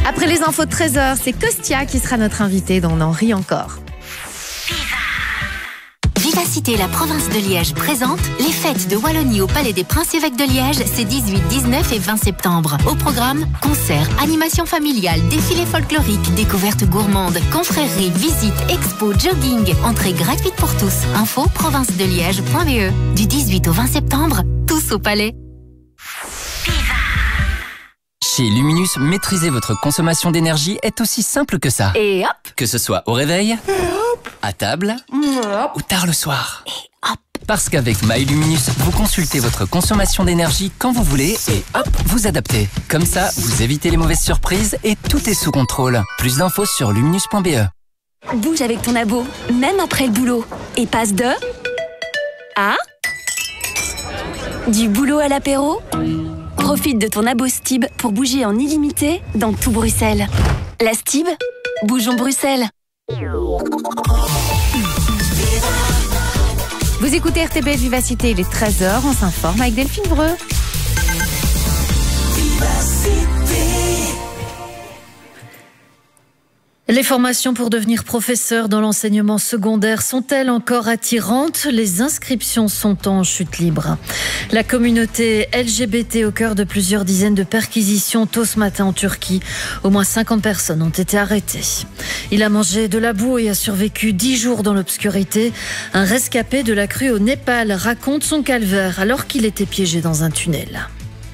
Après les infos de 13h, c'est Costia qui sera notre invité dans On en rit encore. Vivacité, la province de Liège présente les fêtes de Wallonie au Palais des Princes-Évêques de Liège, c'est 18, 19 et 20 septembre. Au programme, concerts, animations familiales, défilés folkloriques, découvertes gourmandes, confréries, visites, expos, jogging, entrée gratuite pour tous. Info provincedeliège.be. Du 18 au 20 septembre, tous au Palais. Chez Luminus, maîtriser votre consommation d'énergie est aussi simple que ça. Et hop! Que ce soit au réveil, à table ou tard le soir. Parce qu'avec MyLuminus, vous consultez votre consommation d'énergie quand vous voulez et hop, vous adaptez. Comme ça, vous évitez les mauvaises surprises et tout est sous contrôle. Plus d'infos sur luminus.be. Bouge avec ton abo, même après le boulot. Et passe de... à... du boulot à l'apéro. Profite de ton abo Stib pour bouger en illimité dans tout Bruxelles. La Stib, bougeons Bruxelles. Vous écoutez RTB Vivacité, il est 13h, on s'informe avec Delphine Breu. Les formations pour devenir professeur dans l'enseignement secondaire sont-elles encore attirantes ? Les inscriptions sont en chute libre. La communauté LGBT au cœur de plusieurs dizaines de perquisitions tôt ce matin en Turquie. Au moins 50 personnes ont été arrêtées. Il a mangé de la boue et a survécu 10 jours dans l'obscurité. Un rescapé de la crue au Népal raconte son calvaire alors qu'il était piégé dans un tunnel.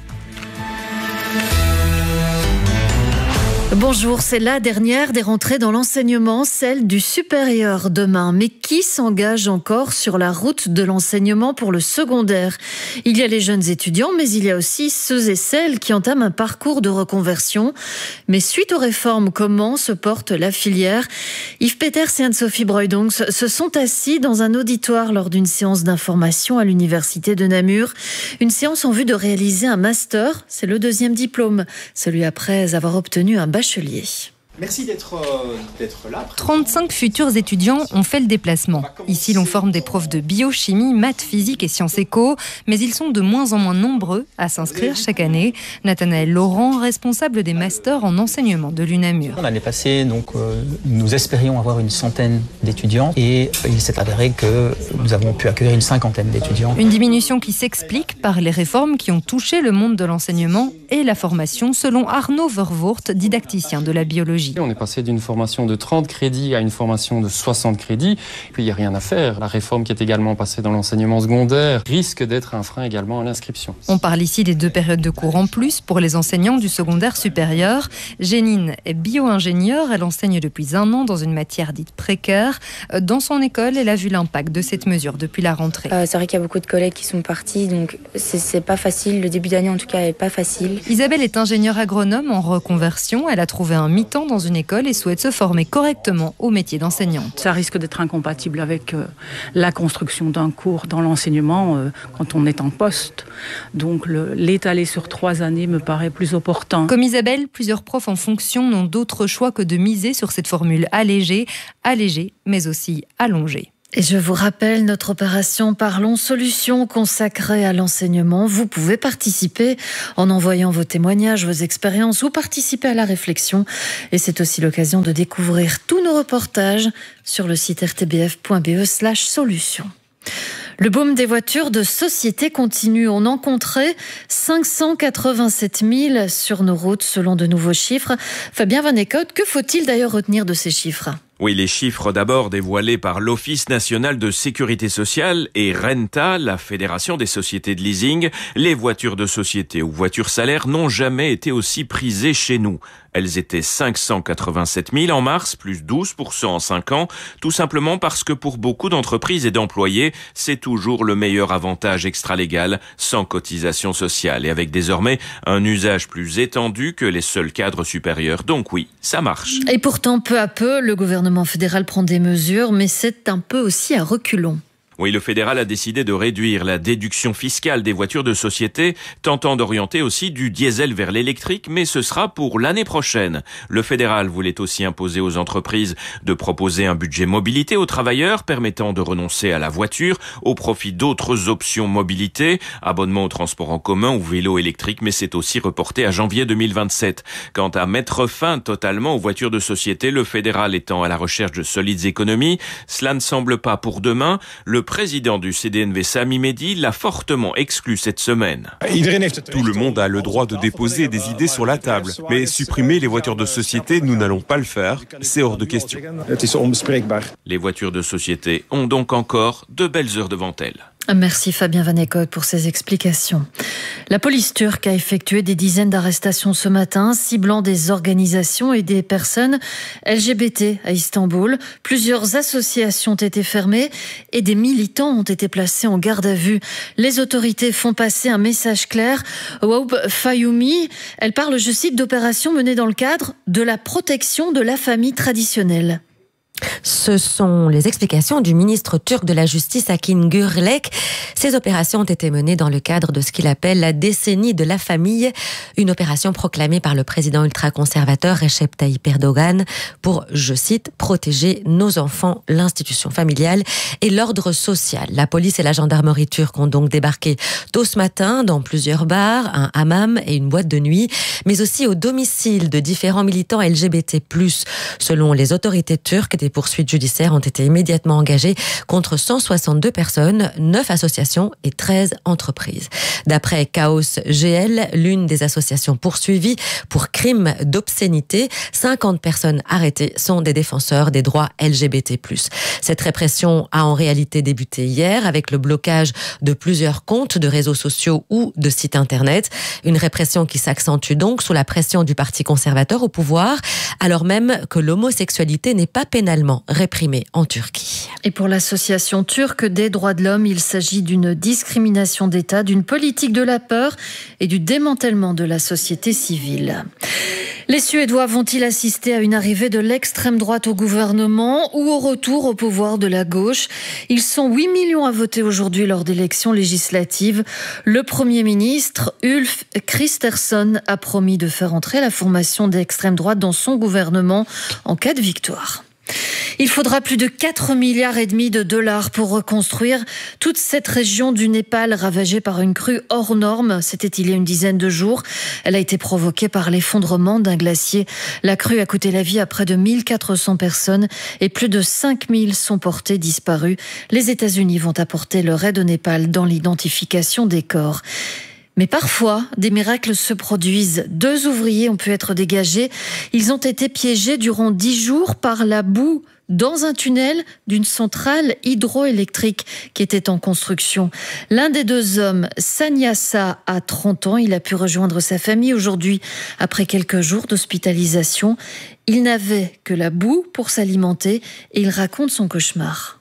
Bonjour, c'est la dernière des rentrées dans l'enseignement, celle du supérieur demain. Mais qui s'engage encore sur la route de l'enseignement pour le secondaire ? Il y a les jeunes étudiants, mais il y a aussi ceux et celles qui entament un parcours de reconversion. Mais suite aux réformes, comment se porte la filière ? Yves Peters et Anne-Sophie Breudongs se sont assis dans un auditoire lors d'une séance d'information à l'université de Namur. Une séance en vue de réaliser un master, c'est le deuxième diplôme, celui après avoir obtenu un bachelier. Merci d'être là. 35 futurs étudiants ont fait le déplacement. Ici, l'on forme des profs de biochimie, maths, physique et sciences éco, mais ils sont de moins en moins nombreux à s'inscrire chaque année. Nathanaël Laurent, responsable des masters en enseignement de l'UNAMUR. L'année passée, nous espérions avoir une centaine d'étudiants et il s'est avéré que nous avons pu accueillir une cinquantaine d'étudiants. Une diminution qui s'explique par les réformes qui ont touché le monde de l'enseignement et la formation, selon Arnaud Vervoort, didacticien de la biologie. On est passé d'une formation de 30 crédits à une formation de 60 crédits. Puis il n'y a rien à faire. La réforme qui est également passée dans l'enseignement secondaire risque d'être un frein également à l'inscription. On parle ici des 2 périodes de cours en plus pour les enseignants du secondaire supérieur. Génine est bio-ingénieure. Elle enseigne depuis 1 an dans une matière dite précaire. Dans son école, elle a vu l'impact de cette mesure depuis la rentrée. C'est vrai qu'il y a beaucoup de collègues qui sont partis, donc c'est pas facile. Le début d'année, en tout cas, n'est pas facile. Isabelle est ingénieure agronome en reconversion. Elle a trouvé un mi-temps dans une école et souhaite se former correctement au métier d'enseignante. Ça risque d'être incompatible avec la construction d'un cours dans l'enseignement quand on est en poste. Donc l'étaler sur 3 années me paraît plus opportun. Comme Isabelle, plusieurs profs en fonction n'ont d'autre choix que de miser sur cette formule allégée, mais aussi allongée. Et je vous rappelle notre opération Parlons Solutions consacrée à l'enseignement. Vous pouvez participer en envoyant vos témoignages, vos expériences ou participer à la réflexion. Et c'est aussi l'occasion de découvrir tous nos reportages sur le site rtbf.be/solutions. Le boom des voitures de société continue. On en compterait 587 000 sur nos routes selon de nouveaux chiffres. Fabien Van Eekhout, que faut-il d'ailleurs retenir de ces chiffres ? Oui, les chiffres d'abord dévoilés par l'Office national de sécurité sociale et Renta, la fédération des sociétés de leasing. Les voitures de société ou voitures salaires n'ont jamais été aussi prisées chez nous. Elles étaient 587 000 en mars, plus 12% en 5 ans, tout simplement parce que pour beaucoup d'entreprises et d'employés, c'est toujours le meilleur avantage extralégal, sans cotisation sociale et avec désormais un usage plus étendu que les seuls cadres supérieurs. Donc oui, ça marche. Et pourtant, peu à peu, le gouvernement fédéral prend des mesures, mais c'est un peu aussi à reculons. Oui, le fédéral a décidé de réduire la déduction fiscale des voitures de société, tentant d'orienter aussi du diesel vers l'électrique, mais ce sera pour l'année prochaine. Le fédéral voulait aussi imposer aux entreprises de proposer un budget mobilité aux travailleurs permettant de renoncer à la voiture au profit d'autres options mobilité, abonnement au transport en commun ou vélo électrique, mais c'est aussi reporté à janvier 2027. Quant à mettre fin totalement aux voitures de société, le fédéral étant à la recherche de solides économies, cela ne semble pas pour demain. Le président du CDNV, Sami Mehdi, l'a fortement exclu cette semaine. Tout le monde a le droit de déposer des idées sur la table, mais supprimer les voitures de société, nous n'allons pas le faire, c'est hors de question. Les voitures de société ont donc encore de belles heures devant elles. Merci Fabien Van Eekhout pour ces explications. La police turque a effectué des dizaines d'arrestations ce matin, ciblant des organisations et des personnes LGBT à Istanbul. Plusieurs associations ont été fermées et des militants ont été placés en garde à vue. Les autorités font passer un message clair. Waoub Fayoumi, elle parle, je cite, d'opérations menées dans le cadre de la protection de la famille traditionnelle. Ce sont les explications du ministre turc de la Justice, Akin Gürlek. Ces opérations ont été menées dans le cadre de ce qu'il appelle la décennie de la famille, une opération proclamée par le président ultra-conservateur Recep Tayyip Erdogan pour, je cite, protéger nos enfants, l'institution familiale et l'ordre social. La police et la gendarmerie turque ont donc débarqué tôt ce matin dans plusieurs bars, un hammam et une boîte de nuit, mais aussi au domicile de différents militants LGBT+. Selon les autorités turques, des poursuites judiciaires ont été immédiatement engagées contre 162 personnes, 9 associations et 13 entreprises. D'après Chaos GL, l'une des associations poursuivies pour crimes d'obscénité, 50 personnes arrêtées sont des défenseurs des droits LGBT+. Cette répression a en réalité débuté hier avec le blocage de plusieurs comptes de réseaux sociaux ou de sites internet. Une répression qui s'accentue donc sous la pression du Parti conservateur au pouvoir, alors même que l'homosexualité n'est pas pénalement réprimée en Turquie. Et pour l'association turque des droits de l'homme, il s'agit d'une discrimination d'État, d'une politique de la peur et du démantèlement de la société civile. Les Suédois vont-ils assister à une arrivée de l'extrême droite au gouvernement ou au retour au pouvoir de la gauche ? Ils sont 8 millions à voter aujourd'hui lors d'élections législatives. Le Premier ministre, Ulf Kristersson, a promis de faire entrer la formation d'extrême droite dans son gouvernement en cas de victoire. Il faudra plus de 4,5 milliards de dollars pour reconstruire toute cette région du Népal ravagée par une crue hors norme. C'était il y a une dizaine de jours. Elle a été provoquée par l'effondrement d'un glacier. La crue a coûté la vie à près de 1400 personnes et plus de 5000 sont portées disparues. Les États-Unis vont apporter leur aide au Népal dans l'identification des corps. Mais parfois, des miracles se produisent. 2 ouvriers ont pu être dégagés. Ils ont été piégés durant 10 jours par la boue dans un tunnel d'une centrale hydroélectrique qui était en construction. L'un des 2 hommes, Sanyasa, a 30 ans. Il a pu rejoindre sa famille aujourd'hui après quelques jours d'hospitalisation. Il n'avait que la boue pour s'alimenter et il raconte son cauchemar.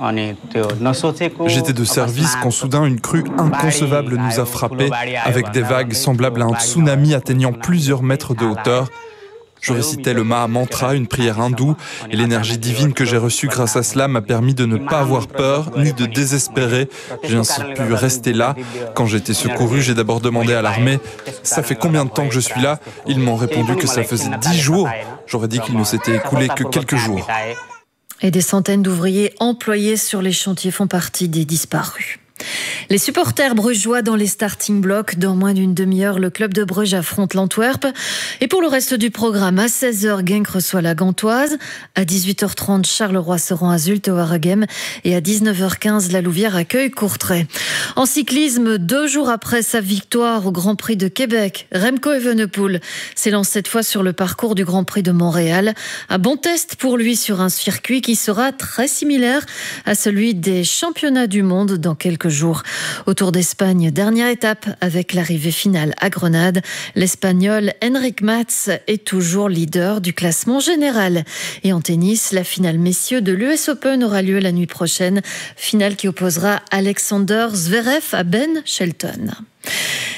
J'étais de service quand soudain une crue inconcevable nous a frappés avec des vagues semblables à un tsunami atteignant plusieurs mètres de hauteur. Je récitais le Maha Mantra, une prière hindoue, et l'énergie divine que j'ai reçue grâce à cela m'a permis de ne pas avoir peur ni de désespérer. J'ai ainsi pu rester là. Quand j'ai été secouru, j'ai d'abord demandé à l'armée « Ça fait combien de temps que je suis là ?» Ils m'ont répondu que ça faisait 10 jours. J'aurais dit qu'il ne s'était écoulé que quelques jours. Et des centaines d'ouvriers employés sur les chantiers font partie des disparus. Les supporters brugeois dans les starting blocks. Dans moins d'une demi-heure, le club de Bruges affronte l'Antwerp. Et pour le reste du programme, à 16h, Genk reçoit la Gantoise. À 18h30, Charleroi se rend à Zulte au Waregem. Et à 19h15, la Louvière accueille Courtrai. En cyclisme, 2 jours après sa victoire au Grand Prix de Québec, Remco Evenepoel s'élance cette fois sur le parcours du Grand Prix de Montréal. Un bon test pour lui sur un circuit qui sera très similaire à celui des championnats du monde dans quelques jours. Au Tour d'Espagne, dernière étape avec l'arrivée finale à Grenade. L'Espagnol Enric Mas est toujours leader du classement général. Et en tennis, la finale messieurs de l'US Open aura lieu la nuit prochaine. Finale qui opposera Alexander Zverev à Ben Shelton.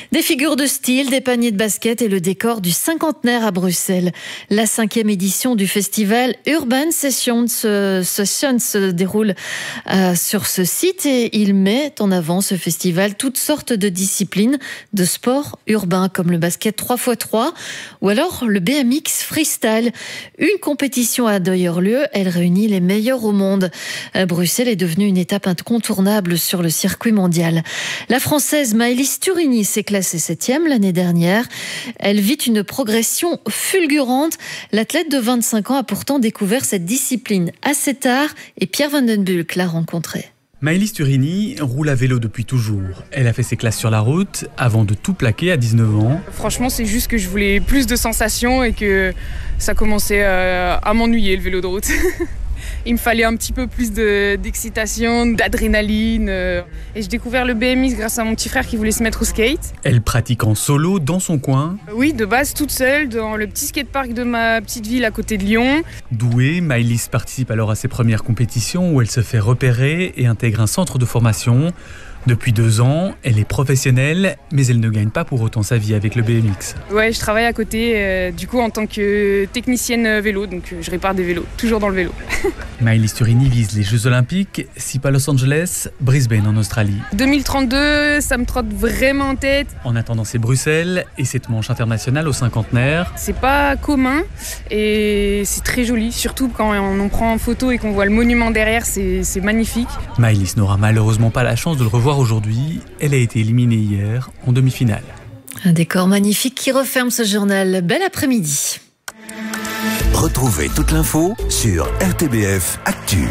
Des figures de style, des paniers de basket et le décor du cinquantenaire à Bruxelles. La 5e édition du festival Urban Sessions se déroule sur ce site et il met en avant ce festival toutes sortes de disciplines de sport urbain comme le basket 3x3 ou alors le BMX freestyle. Une compétition a d'ailleurs lieu, elle réunit les meilleurs au monde. Bruxelles est devenue une étape incontournable sur le circuit mondial. La Française Maëlys Turini s'est classée 7e l'année dernière. Elle vit une progression fulgurante. L'athlète de 25 ans a pourtant découvert cette discipline assez tard et Pierre Van den Bulck l'a rencontrée. Maëlys Turini roule à vélo depuis toujours. Elle a fait ses classes sur la route avant de tout plaquer à 19 ans. Franchement, c'est juste que je voulais plus de sensations et que ça commençait à m'ennuyer le vélo de route. Il me fallait un petit peu plus d'excitation, d'adrénaline. Et j'ai découvert le BMX grâce à mon petit frère qui voulait se mettre au skate. Elle pratique en solo dans son coin. Oui, de base toute seule dans le petit skatepark de ma petite ville à côté de Lyon. Douée, Maëlys participe alors à ses premières compétitions où elle se fait repérer et intègre un centre de formation. Depuis 2 ans, elle est professionnelle, mais elle ne gagne pas pour autant sa vie avec le BMX. Ouais, je travaille à côté, du coup en tant que technicienne vélo, donc je répare des vélos, toujours dans le vélo. Maëlys Turini vise les Jeux Olympiques, si pas Los Angeles, Brisbane en Australie. 2032, ça me trotte vraiment en tête. En attendant, c'est Bruxelles et cette manche internationale au cinquantenaire. C'est pas commun et c'est très joli, surtout quand on en prend en photo et qu'on voit le monument derrière, c'est magnifique. Maëlys n'aura malheureusement pas la chance de le revoir aujourd'hui. Elle a été éliminée hier en demi-finale. Un décor magnifique qui referme ce journal. Bel après-midi. Retrouvez toute l'info sur RTBF Actu.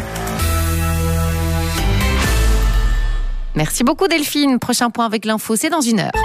Merci beaucoup Delphine. Prochain point avec l'info, c'est dans 1 heure.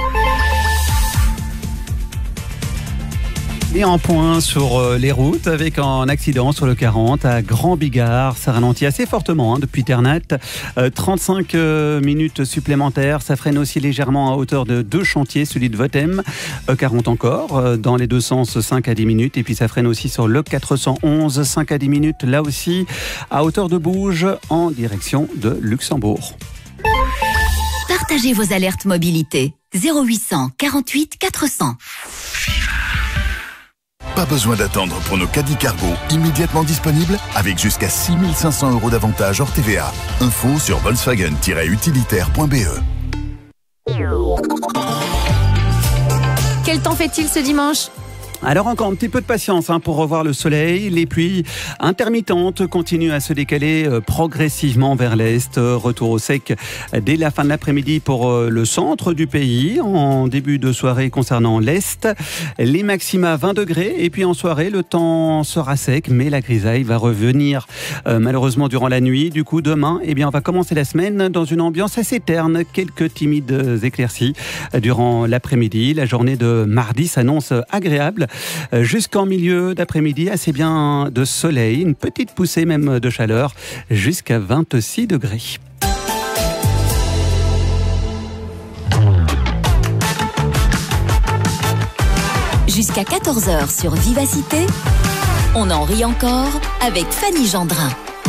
Et en point sur les routes avec un accident sur le 40 à Grand Bigard. Ça ralentit assez fortement depuis Ternat. 35 minutes supplémentaires. Ça freine aussi légèrement à hauteur de 2 chantiers, celui de Votem. 40 encore, dans les 2 sens, 5 à 10 minutes. Et puis ça freine aussi sur le 411, 5 à 10 minutes. Là aussi, à hauteur de Bouge, en direction de Luxembourg. Partagez vos alertes mobilité. 0800 48 400. Pas besoin d'attendre pour nos caddies cargo immédiatement disponibles avec jusqu'à 6 500 € d'avantages hors TVA. Info sur volkswagen-utilitaire.be. Quel temps fait-il ce dimanche ? Alors encore un petit peu de patience pour revoir le soleil. Les pluies intermittentes continuent à se décaler progressivement vers l'est. Retour au sec dès la fin de l'après-midi pour le centre du pays. En début de soirée concernant l'est, les maxima 20 degrés. Et puis en soirée, le temps sera sec, mais la grisaille va revenir malheureusement durant la nuit. Du coup, demain, on va commencer la semaine dans une ambiance assez terne. Quelques timides éclaircies durant l'après-midi. La journée de mardi s'annonce agréable. Jusqu'en milieu d'après-midi, assez bien de soleil, une petite poussée même de chaleur, jusqu'à 26 degrés. Jusqu'à 14h sur Vivacité, on en rit encore avec Fanny Gendrin.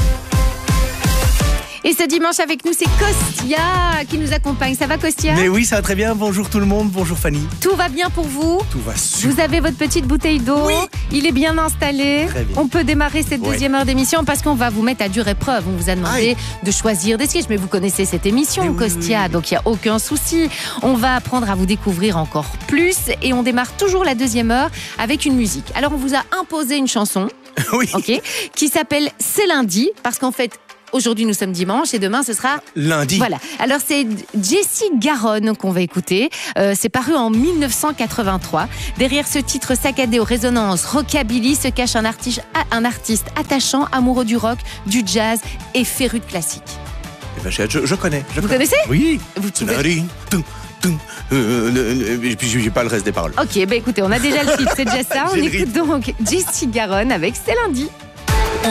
Et ce dimanche avec nous, c'est Kostia qui nous accompagne. Ça va Kostia ? Mais oui, ça va très bien. Bonjour tout le monde, bonjour Fanny. Tout va bien pour vous ? Tout va super. Vous avez votre petite bouteille d'eau. Oui. Il est bien installé. Très bien. On peut démarrer cette deuxième heure d'émission parce qu'on va vous mettre à dure épreuve. On vous a demandé de choisir des sketchs. Mais vous connaissez cette émission, Kostia, donc il n'y a aucun souci. On va apprendre à vous découvrir encore plus. Et on démarre toujours la deuxième heure avec une musique. Alors on vous a imposé une chanson qui s'appelle C'est lundi. Parce qu'en fait, aujourd'hui, nous sommes dimanche et demain, ce sera lundi. Voilà. Alors, c'est Jessie Garonne qu'on va écouter. C'est paru en 1983. Derrière ce titre saccadé aux résonances rockabilly se cache un artiste attachant, amoureux du rock, du jazz et féru de classique. Je connais. Vous connaissez ? Oui. Lundi. Et puis, j'ai pas le reste des paroles. Ok, écoutez, on a déjà le titre, c'est déjà ça. On écoute donc Jessie Garonne avec C'est lundi.